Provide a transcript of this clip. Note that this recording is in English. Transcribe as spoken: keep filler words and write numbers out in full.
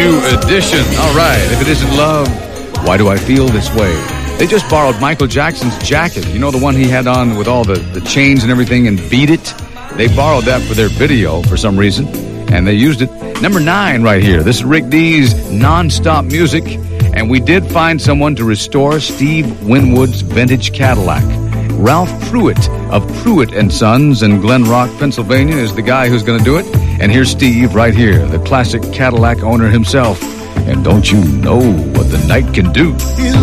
New edition. All right. If it isn't love, why do I feel this way? They just borrowed Michael Jackson's jacket. You know, the one he had on with all the, the chains and everything, and Beat It? They borrowed that for their video for some reason, and they used it. Number nine right here. This is Rick D's Non-Stop Music, and we did find someone to restore Steve Winwood's vintage Cadillac. Ralph Pruitt of Pruitt and Sons in Glen Rock, Pennsylvania is the guy who's going to do it. And here's Steve right here, the classic Cadillac owner himself. And don't you know what the night can do?